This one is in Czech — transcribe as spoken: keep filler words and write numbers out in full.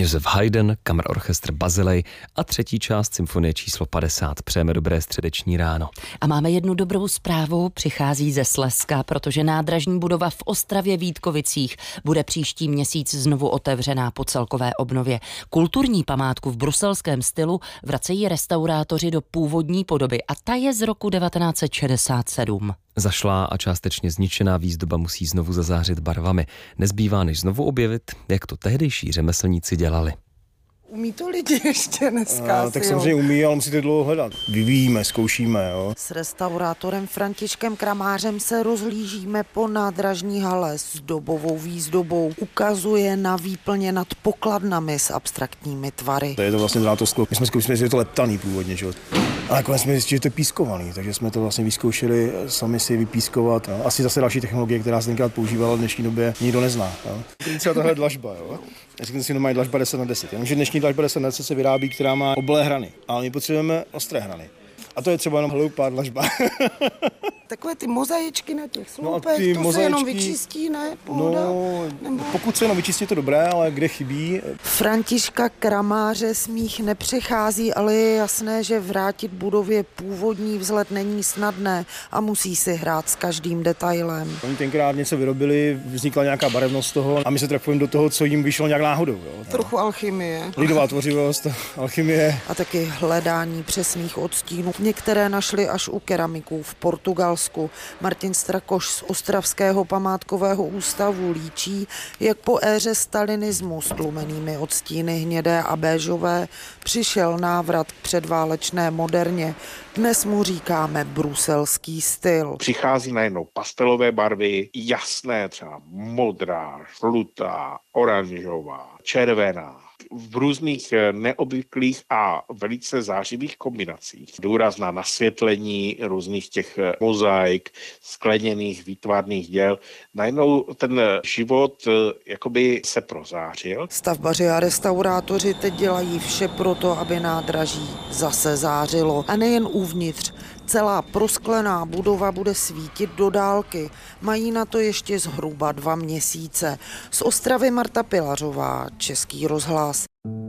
Josef Haydn, Kammerorchestr Bazilej a třetí část symfonie číslo padesát. Přejeme dobré středeční ráno. A máme jednu dobrou zprávu, přichází ze Slezska, protože nádražní budova v Ostravě Vítkovicích bude příští měsíc znovu otevřená po celkové obnově. Kulturní památku v bruselském stylu vracejí restaurátoři do původní podoby a ta je z roku devatenáct set šedesát sedm. Zašlá a částečně zničená výzdoba musí znovu zazářit barvami. Nezbývá než znovu objevit, jak to tehdejší řemeslníci dělali. Umí to lidi ještě dneska? No, tak samozřejmě umí, ale musíte dlouho hledat. Vyvíjíme, zkoušíme. Jo. S restaurátorem Františkem Kramářem se rozhlížíme po nádražní hale s dobovou výzdobou. Ukazuje na výplně nad pokladnami s abstraktními tvary. To je to vlastně to sklo. My jsme zkoušeli, že je to leptaný původně, že? Ale nakonec jsme zjistili, že to je pískovaný, takže jsme to vlastně vyzkoušeli sami si vypískovat. Jo. Asi zase další technologie, která se tenkrát používala v dnešní době, nikdo nezná. Jo. Třeba tohle dlažba, jo. Řekněte si, že mají dlažba deset na deset, jenomže dnešní dlažba deset na deset se vyrábí, která má oblé hrany, ale my potřebujeme ostré hrany. A to je třeba jenom hloupá dlažba. Takové ty mozaičky na těch sloupech, no ty to mozaičky, se jenom vyčistí, ne? Pohoda? No, Nebo... pokud se jenom vyčistí, je to dobré, ale kde chybí? Františka Kramáře smích nepřechází, ale je jasné, že vrátit budově původní vzhled není snadné a musí si hrát s každým detailem. Oni tenkrát něco vyrobili, vznikla nějaká barevnost z toho a my se trefujeme do toho, co jim vyšlo nějak náhodou. Jo? Trochu alchymie. Lidová tvořivost, alchymie. A taky hledání přesných odstínů. Některé našli až u keramiků v Portugalsku. Martin Strakoš z Ostravského památkového ústavu líčí, jak po éře stalinismu s tlumenými odstíny hnědé a béžové přišel návrat k předválečné moderně. Dnes mu říkáme bruselský styl. Přichází najednou pastelové barvy, jasné, třeba modrá, žlutá, oranžová, červená. V různých neobvyklých a velice zářivých kombinacích. Důraz na nasvětlení různých těch mozaik, skleněných výtvarných děl. Najednou ten život jakoby se prozářil. Stavbaři a restaurátoři teď dělají vše pro to, aby nádraží zase zářilo. A nejen uvnitř. Celá prosklená budova bude svítit do dálky. Mají na to ještě zhruba dva měsíce. Z Ostravy Marta Pilařová, Český rozhlas.